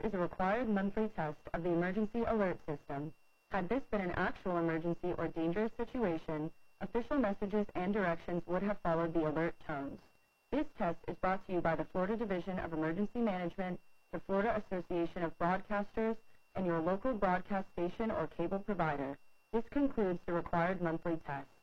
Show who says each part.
Speaker 1: is a required monthly test of the emergency alert system. Had this been an actual emergency or dangerous situation, official messages and directions would have followed the alert tones. This test is brought to you by the Florida Division of Emergency Management, the Florida Association of Broadcasters, and your local broadcast station or cable provider. This concludes the required monthly test.